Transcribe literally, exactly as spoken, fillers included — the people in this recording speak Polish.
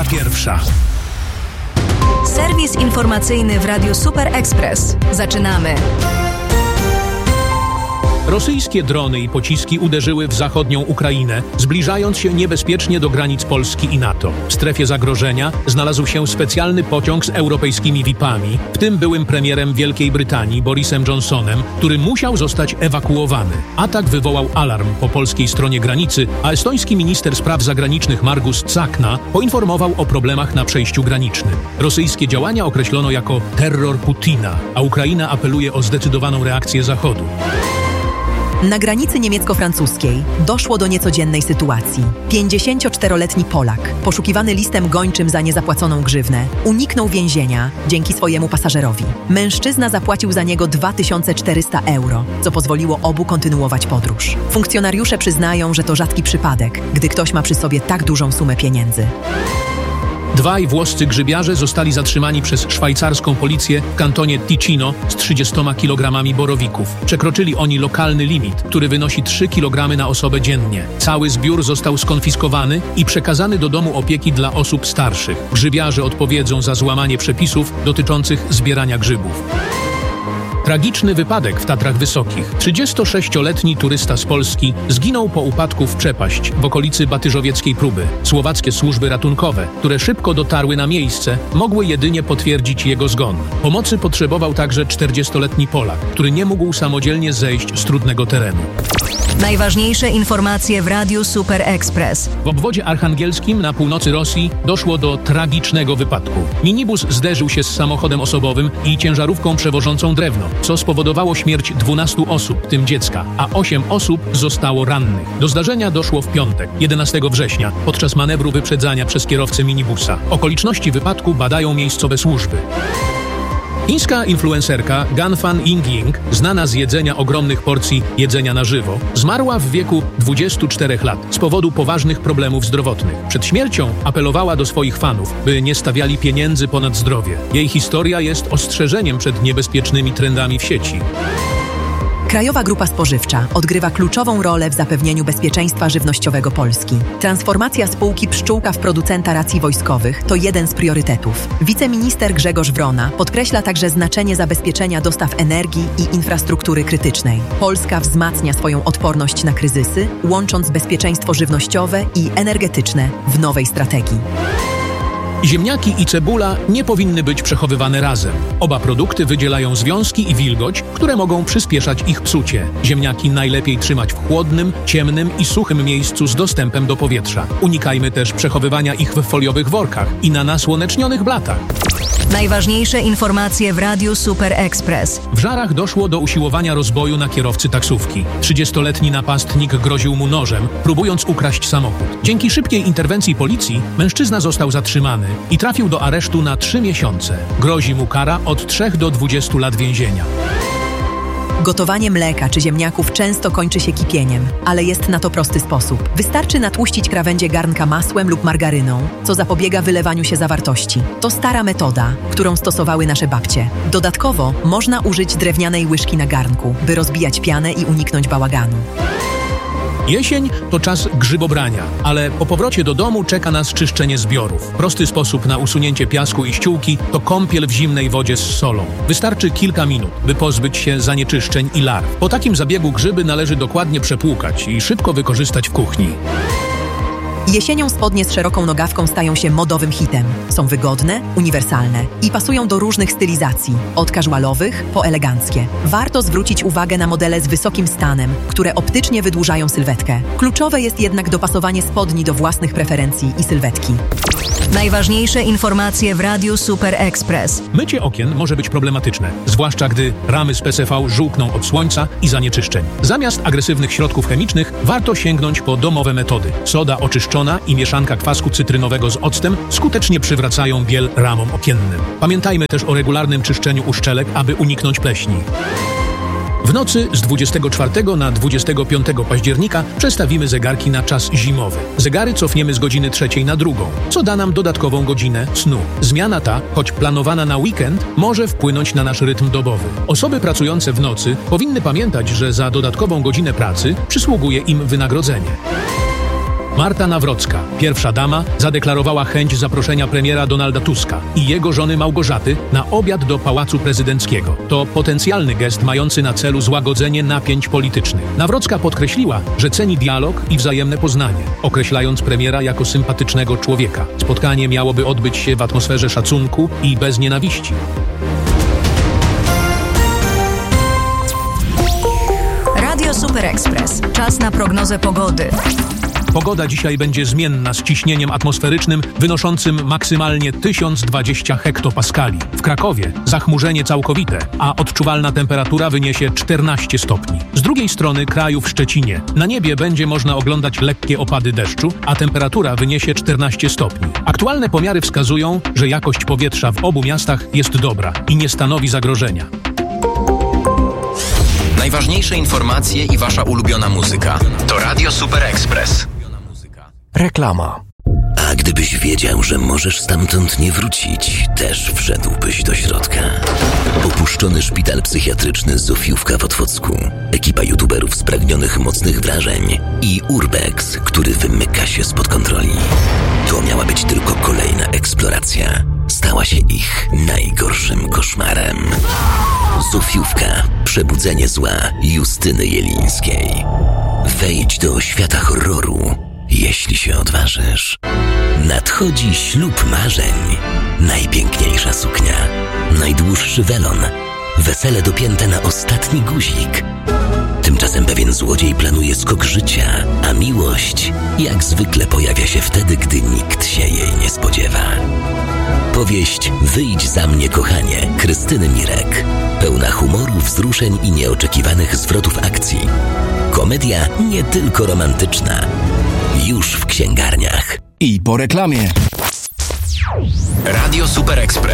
Pierwsza. Serwis informacyjny w Radiu Super Express. Zaczynamy. Rosyjskie drony i pociski uderzyły w zachodnią Ukrainę, zbliżając się niebezpiecznie do granic Polski i NATO. W strefie zagrożenia znalazł się specjalny pociąg z europejskimi V I P-ami, w tym byłym premierem Wielkiej Brytanii Borisem Johnsonem, który musiał zostać ewakuowany. Atak wywołał alarm po polskiej stronie granicy, a estoński minister spraw zagranicznych Margus Tsakna poinformował o problemach na przejściu granicznym. Rosyjskie działania określono jako terror Putina, a Ukraina apeluje o zdecydowaną reakcję Zachodu. Na granicy niemiecko-francuskiej doszło do niecodziennej sytuacji. pięćdziesięcioczteroletni Polak, poszukiwany listem gończym za niezapłaconą grzywnę, uniknął więzienia dzięki swojemu pasażerowi. Mężczyzna zapłacił za niego dwa tysiące czterysta euro, co pozwoliło obu kontynuować podróż. Funkcjonariusze przyznają, że to rzadki przypadek, gdy ktoś ma przy sobie tak dużą sumę pieniędzy. Dwaj włoscy grzybiarze zostali zatrzymani przez szwajcarską policję w kantonie Ticino z trzydziestoma kilogramami borowików. Przekroczyli oni lokalny limit, który wynosi trzy kilogramy na osobę dziennie. Cały zbiór został skonfiskowany i przekazany do domu opieki dla osób starszych. Grzybiarze odpowiedzą za złamanie przepisów dotyczących zbierania grzybów. Tragiczny wypadek w Tatrach Wysokich. trzydziestosześcioletni turysta z Polski zginął po upadku w przepaść w okolicy Batyżowieckiej Próby. Słowackie służby ratunkowe, które szybko dotarły na miejsce, mogły jedynie potwierdzić jego zgon. Pomocy potrzebował także czterdziestoletni Polak, który nie mógł samodzielnie zejść z trudnego terenu. Najważniejsze informacje w Radiu Super Express. W obwodzie archangelskim na północy Rosji doszło do tragicznego wypadku. Minibus zderzył się z samochodem osobowym i ciężarówką przewożącą drewno, co spowodowało śmierć dwunastu osób, w tym dziecka, a osiem osób zostało rannych. Do zdarzenia doszło w piątek, jedenastego września, podczas manewru wyprzedzania przez kierowcę minibusa. Okoliczności wypadku badają miejscowe służby. Chińska influencerka Ganfan Yingying, znana z jedzenia ogromnych porcji jedzenia na żywo, zmarła w wieku dwudziestu czterech lat z powodu poważnych problemów zdrowotnych. Przed śmiercią apelowała do swoich fanów, by nie stawiali pieniędzy ponad zdrowie. Jej historia jest ostrzeżeniem przed niebezpiecznymi trendami w sieci. Krajowa Grupa Spożywcza odgrywa kluczową rolę w zapewnieniu bezpieczeństwa żywnościowego Polski. Transformacja spółki Pszczółka w producenta racji wojskowych to jeden z priorytetów. Wiceminister Grzegorz Wrona podkreśla także znaczenie zabezpieczenia dostaw energii i infrastruktury krytycznej. Polska wzmacnia swoją odporność na kryzysy, łącząc bezpieczeństwo żywnościowe i energetyczne w nowej strategii. Ziemniaki i cebula nie powinny być przechowywane razem. Oba produkty wydzielają związki i wilgoć, które mogą przyspieszać ich psucie. Ziemniaki najlepiej trzymać w chłodnym, ciemnym i suchym miejscu z dostępem do powietrza. Unikajmy też przechowywania ich w foliowych workach i na nasłonecznionych blatach. Najważniejsze informacje w Radiu Super Express. W Żarach doszło do usiłowania rozboju na kierowcy taksówki. trzydziestoletni napastnik groził mu nożem, próbując ukraść samochód. Dzięki szybkiej interwencji policji mężczyzna został zatrzymany i trafił do aresztu na trzy miesiące. Grozi mu kara od trzech do dwudziestu lat więzienia. Gotowanie mleka czy ziemniaków często kończy się kipieniem, ale jest na to prosty sposób. Wystarczy natłuścić krawędzie garnka masłem lub margaryną, co zapobiega wylewaniu się zawartości. To stara metoda, którą stosowały nasze babcie. Dodatkowo można użyć drewnianej łyżki na garnku, by rozbijać pianę i uniknąć bałaganu. Jesień to czas grzybobrania, ale po powrocie do domu czeka nas czyszczenie zbiorów. Prosty sposób na usunięcie piasku i ściółki to kąpiel w zimnej wodzie z solą. Wystarczy kilka minut, by pozbyć się zanieczyszczeń i larw. Po takim zabiegu grzyby należy dokładnie przepłukać i szybko wykorzystać w kuchni. Jesienią spodnie z szeroką nogawką stają się modowym hitem. Są wygodne, uniwersalne i pasują do różnych stylizacji, od casualowych po eleganckie. Warto zwrócić uwagę na modele z wysokim stanem, które optycznie wydłużają sylwetkę. Kluczowe jest jednak dopasowanie spodni do własnych preferencji i sylwetki. Najważniejsze informacje w Radiu Super Express. Mycie okien może być problematyczne, zwłaszcza gdy ramy z P C V żółkną od słońca i zanieczyszczeń. Zamiast agresywnych środków chemicznych warto sięgnąć po domowe metody. Soda oczyszczona i mieszanka kwasku cytrynowego z octem skutecznie przywracają biel ramom okiennym. Pamiętajmy też o regularnym czyszczeniu uszczelek, aby uniknąć pleśni. W nocy z dwudziestego czwartego na dwudziestego piątego października przestawimy zegarki na czas zimowy. Zegary cofniemy z godziny trzeciej na drugą, co da nam dodatkową godzinę snu. Zmiana ta, choć planowana na weekend, może wpłynąć na nasz rytm dobowy. Osoby pracujące w nocy powinny pamiętać, że za dodatkową godzinę pracy przysługuje im wynagrodzenie. Marta Nawrocka, pierwsza dama, zadeklarowała chęć zaproszenia premiera Donalda Tuska i jego żony Małgorzaty na obiad do Pałacu Prezydenckiego. To potencjalny gest mający na celu złagodzenie napięć politycznych. Nawrocka podkreśliła, że ceni dialog i wzajemne poznanie, określając premiera jako sympatycznego człowieka. Spotkanie miałoby odbyć się w atmosferze szacunku i bez nienawiści. Radio Super Express. Czas na prognozę pogody. Pogoda dzisiaj będzie zmienna z ciśnieniem atmosferycznym wynoszącym maksymalnie tysiąc dwadzieścia hektopaskali. W Krakowie zachmurzenie całkowite, a odczuwalna temperatura wyniesie czternaście stopni. Z drugiej strony kraju w Szczecinie na niebie będzie można oglądać lekkie opady deszczu, a temperatura wyniesie czternaście stopni. Aktualne pomiary wskazują, że jakość powietrza w obu miastach jest dobra i nie stanowi zagrożenia. Najważniejsze informacje i wasza ulubiona muzyka to Radio Super Express. Reklama. A gdybyś wiedział, że możesz stamtąd nie wrócić, też wszedłbyś do środka. Opuszczony szpital psychiatryczny Zofiówka w Otwocku, ekipa youtuberów spragnionych mocnych wrażeń i Urbex, który wymyka się spod kontroli. To miała być tylko kolejna eksploracja. Stała się ich najgorszym koszmarem. Zofiówka. Przebudzenie zła Justyny Jelińskiej. Wejdź do świata horroru, jeśli się odważysz. Nadchodzi ślub marzeń. Najpiękniejsza suknia. Najdłuższy welon. Wesele dopięte na ostatni guzik. Tymczasem pewien złodziej planuje skok życia, a miłość jak zwykle pojawia się wtedy, gdy nikt się jej nie spodziewa. Powieść Wyjdź za mnie, kochanie Krystyny Mirek. Pełna humoru, wzruszeń i nieoczekiwanych zwrotów akcji. Komedia nie tylko romantyczna. Już w księgarniach. I po reklamie. Radio Super Express.